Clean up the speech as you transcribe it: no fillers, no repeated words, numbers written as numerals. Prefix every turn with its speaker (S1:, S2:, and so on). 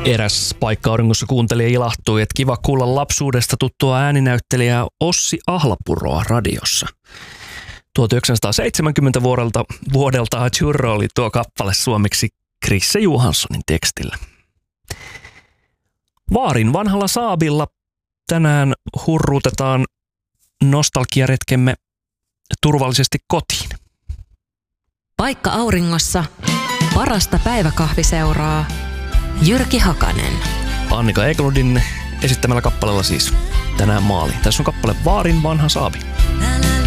S1: Eräs paikka-auringossa kuuntelija ilahtui, että kiva kuulla lapsuudesta tuttua ääninäyttelijää Ossi Ahlapuroa radiossa. 1970 vuodelta Churro oli tuo kappale suomeksi Krisse Johanssonin tekstillä. Vaarin vanhalla Saabilla tänään hurruutetaan nostalgiaretkemme turvallisesti kotiin.
S2: Paikka auringossa, parasta päiväkahviseuraa, Jyrki Hakanen.
S1: Annika Eklundin esittämällä kappaleella siis tänään maali. Tässä on kappale Vaarin vanha Saabi.